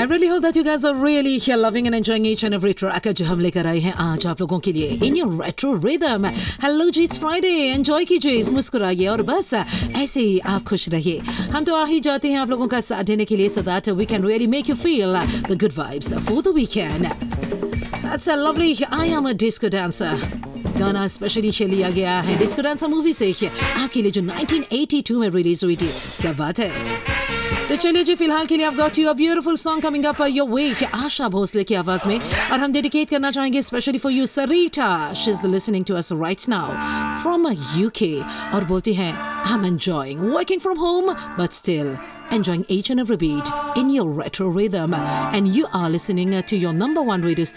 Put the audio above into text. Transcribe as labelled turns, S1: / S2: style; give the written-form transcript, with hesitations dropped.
S1: I really hope that you guys are really here loving and enjoying each and every track जो हम लेकर आए हैं आज आप लोगों के लिए in your retro rhythm. Hello ji, it's Friday. Enjoy कीजिए, मुस्कुराइए और बस ऐसे ही आप खुश रहिए. हम तो आ ही जाते हैं आप लोगों का साथ देने के लिए so that we can really make you feel the good vibes for the weekend. That's a lovely I Am a Disco Dancer. गाना स्पेशली लिया गया है डिस्को डांसर मूवी से आपके लिए जो 1982 में रिलीज हुई थी. क्या बात है. तो चलिए जी, फिलहाल के लिए I've got you a beautiful song coming up your way Asha Bhosle की आवाज में और हम डेडिकेट करना चाहेंगे specially for you Sarita. She's listening to us right now from UK और बोलती हैं I'm enjoying working from home but still enjoying each and every beat in your retro rhythm and you are listening to your number one radio station